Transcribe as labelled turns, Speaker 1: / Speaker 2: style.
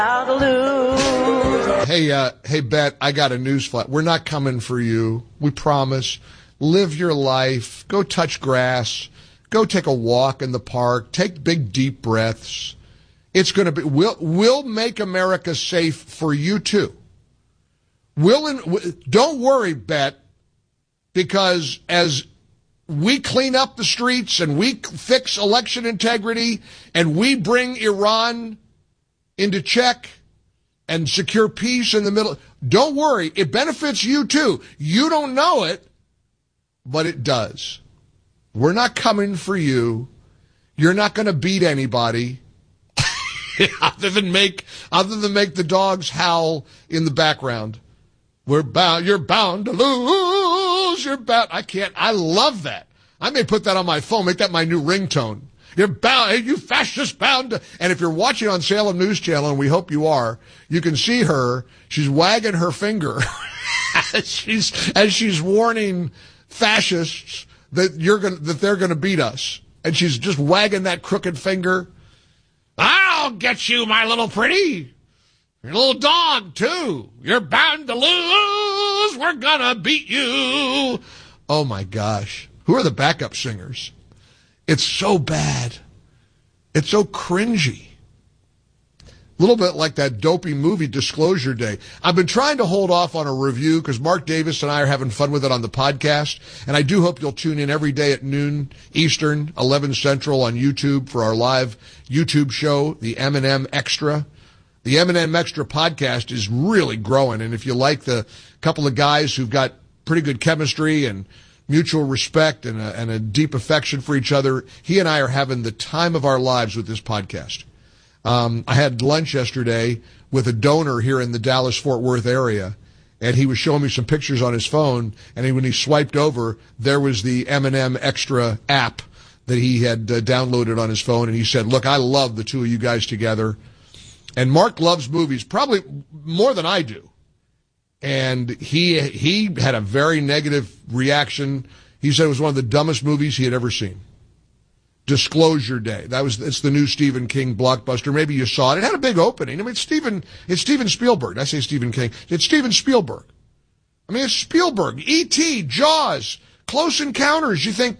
Speaker 1: Hey, Bet, I got a news flash. We're not coming for you. We promise. Live your life. Go touch grass. Go take a walk in the park. Take big, deep breaths. It's going to be, we'll make America safe for you too. Don't worry, Bet, because as we clean up the streets and we fix election integrity and we bring Iran into check and secure peace in the middle, don't worry, it benefits you too. You don't know it, but it does. We're not coming for you. You're not going to beat anybody other than make the dogs howl in the background. You're bound to lose. I love that. I may put that on my phone, make that my new ringtone. You're bound, you fascist bound to, and if you're watching on Salem News Channel, and we hope you are, you can see her, she's wagging her finger as she's warning fascists that they're gonna beat us. And she's just wagging that crooked finger. I'll get you, my little pretty. Your little dog, too. You're bound to lose. We're gonna beat you. Oh, my gosh. Who are the backup singers? It's so bad. It's so cringy. A little bit like that dopey movie Disclosure Day. I've been trying to hold off on a review because Mark Davis and I are having fun with it on the podcast. And I do hope you'll tune in every day at noon Eastern, 11 Central on YouTube for our live YouTube show, the M&M Extra. The M&M Extra podcast is really growing. And if you like the couple of guys who've got pretty good chemistry and mutual respect and a deep affection for each other, he and I are having the time of our lives with this podcast. I had lunch yesterday with a donor here in the Dallas-Fort Worth area, and he was showing me some pictures on his phone, and when he swiped over, there was the M&M Extra app that he had downloaded on his phone, and he said, look, I love the two of you guys together. And Mark loves movies probably more than I do. And he had a very negative reaction. He said it was one of the dumbest movies he had ever seen. Disclosure Day. It's the new Stephen King blockbuster. Maybe you saw it. It had a big opening. I mean, it's Steven Spielberg. I say Stephen King. It's Steven Spielberg. I mean, it's Spielberg. E.T., Jaws, Close Encounters. You think,